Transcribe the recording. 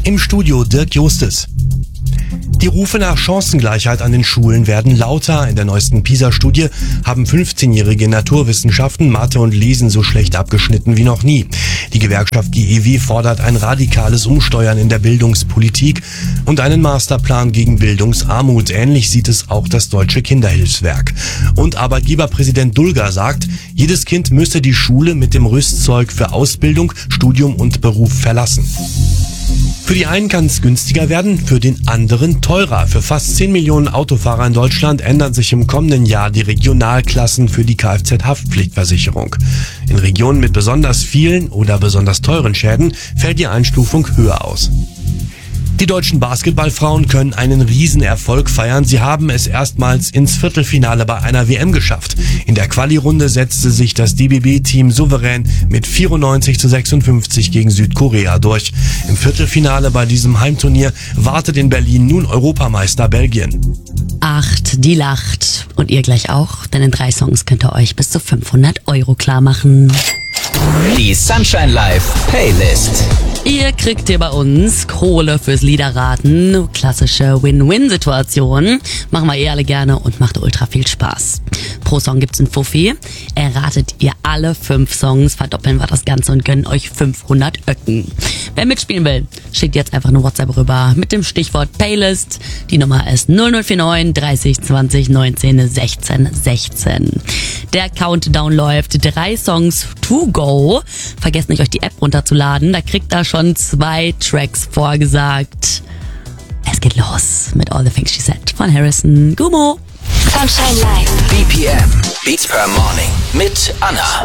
Im Studio Dirk Justes. Die Rufe nach Chancengleichheit an den Schulen werden lauter. In der neuesten PISA-Studie haben 15-Jährige in Naturwissenschaften, Mathe und Lesen so schlecht abgeschnitten wie noch nie. Die Gewerkschaft GEW fordert ein radikales Umsteuern in der Bildungspolitik und einen Masterplan gegen Bildungsarmut. Ähnlich sieht es auch das Deutsche Kinderhilfswerk. Und Arbeitgeberpräsident Dulger sagt, jedes Kind müsse die Schule mit dem Rüstzeug für Ausbildung, Studium und Beruf verlassen. Für die einen kann es günstiger werden, für den anderen teurer. Für fast 10 Millionen Autofahrer in Deutschland ändern sich im kommenden Jahr die Regionalklassen für die Kfz-Haftpflichtversicherung. In Regionen mit besonders vielen oder besonders teuren Schäden fällt die Einstufung höher aus. Die deutschen Basketballfrauen können einen Riesenerfolg feiern. Sie haben es erstmals ins Viertelfinale bei einer WM geschafft. In der Quali-Runde setzte sich das DBB-Team souverän mit 94:56 gegen Südkorea durch. Im Viertelfinale bei diesem Heimturnier wartet in Berlin nun Europameister Belgien. 8, die lacht. Und ihr gleich auch, denn in 3 Songs könnt ihr euch bis zu 500 € klar machen. Die Sunshine Live Playlist. Ihr kriegt hier bei uns Kohle fürs Liederraten. Klassische Win-Win-Situation. Machen wir alle gerne und macht ultra viel Spaß. Pro Song gibt's einen Fuffi. Erratet ihr alle 5 Songs, verdoppeln wir das Ganze und gönnen euch 500 Öcken. Wer mitspielen will, schickt jetzt einfach eine WhatsApp rüber mit dem Stichwort Playlist. Die Nummer ist 0049 30 20 19 16 16. Der Countdown läuft. 3 Songs to go. Vergesst nicht, euch die App runterzuladen. Da kriegt ihr schon 2 Tracks vorgesagt. Es geht los mit All the Things She Said von Harrison. Gummo. Sunshine Live. BPM. Beats per Morning. Mit Anna.